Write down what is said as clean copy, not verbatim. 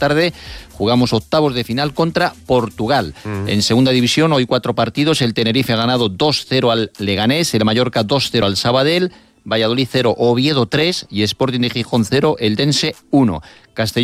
tarde jugamos octavos de final contra Portugal. En segunda división, hoy 4 partidos. El Tenerife ha ganado 2-0 al Leganés, el Mallorca 2-0 al Sabadell, Valladolid 0, Oviedo 3 y Sporting de Gijón 0, Eldense 1. Castellón